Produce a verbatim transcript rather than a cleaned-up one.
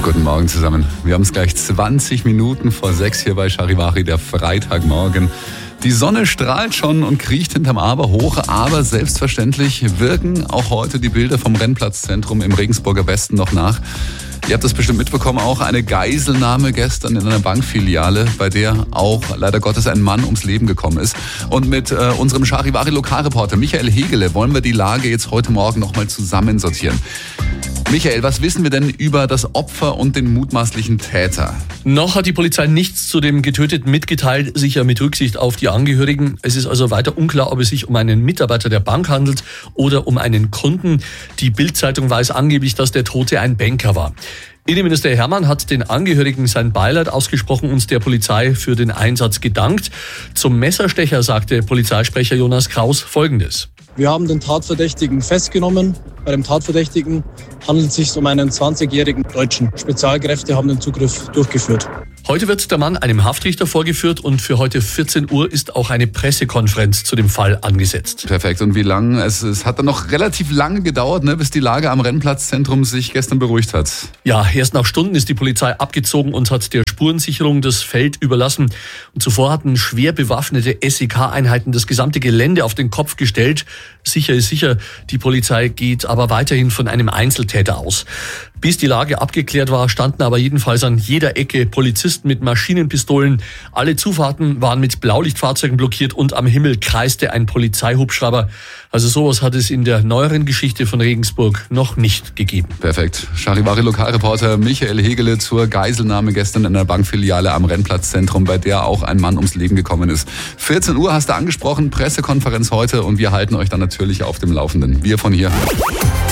Guten Morgen zusammen. Wir haben es gleich zwanzig Minuten vor sechs hier bei Charivari, der Freitagmorgen. Die Sonne strahlt schon und kriecht hinterm Aber hoch, aber selbstverständlich wirken auch heute die Bilder vom Rennplatzzentrum im Regensburger Westen noch nach. Ihr habt das bestimmt mitbekommen, auch eine Geiselnahme gestern in einer Bankfiliale, bei der auch leider Gottes ein Mann ums Leben gekommen ist. Und mit äh, unserem Charivari-Lokalreporter Michael Hegele wollen wir die Lage jetzt heute Morgen nochmal zusammensortieren. Michael, was wissen wir denn über das Opfer und den mutmaßlichen Täter? Noch hat die Polizei nichts zu dem Getöteten mitgeteilt, sicher mit Rücksicht auf die Angehörigen. Es ist also weiter unklar, ob es sich um einen Mitarbeiter der Bank handelt oder um einen Kunden. Die Bild-Zeitung weiß angeblich, dass der Tote ein Banker war. Innenminister Hermann hat den Angehörigen sein Beileid ausgesprochen und der Polizei für den Einsatz gedankt. Zum Messerstecher sagte Polizeisprecher Jonas Kraus Folgendes. Wir haben den Tatverdächtigen festgenommen. Bei dem Tatverdächtigen handelt es sich um einen zwanzigjährigen Deutschen. Spezialkräfte haben den Zugriff durchgeführt. Heute wird der Mann einem Haftrichter vorgeführt und für heute vierzehn Uhr ist auch eine Pressekonferenz zu dem Fall angesetzt. Perfekt. Und wie lange? Es, es hat dann noch relativ lange gedauert, ne, bis die Lage am Rennplatzzentrum sich gestern beruhigt hat. Ja, erst nach Stunden ist die Polizei abgezogen und hat der Spurensicherung das Feld überlassen. Und zuvor hatten schwer bewaffnete S E K-Einheiten das gesamte Gelände auf den Kopf gestellt. Sicher ist sicher, die Polizei geht aber weiterhin von einem Einzeltäter aus. Bis die Lage abgeklärt war, standen aber jedenfalls an jeder Ecke Polizisten mit Maschinenpistolen. Alle Zufahrten waren mit Blaulichtfahrzeugen blockiert und am Himmel kreiste ein Polizeihubschrauber. Also sowas hat es in der neueren Geschichte von Regensburg noch nicht gegeben. Perfekt. Charivari-Lokalreporter Michael Hegele zur Geiselnahme gestern in der Bankfiliale am Rennplatzzentrum, bei der auch ein Mann ums Leben gekommen ist. vierzehn Uhr hast du angesprochen, Pressekonferenz heute und wir halten euch dann natürlich auf dem Laufenden. Wir von hier.